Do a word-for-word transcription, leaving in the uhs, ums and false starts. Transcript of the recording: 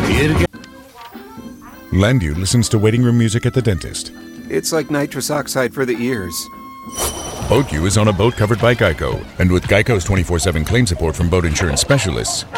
Landu listens to waiting room music at the dentist. It's like nitrous oxide for the ears. BoatU is on a boat covered by Geico. And with Geico's twenty-four seven claim support from boat insurance specialists,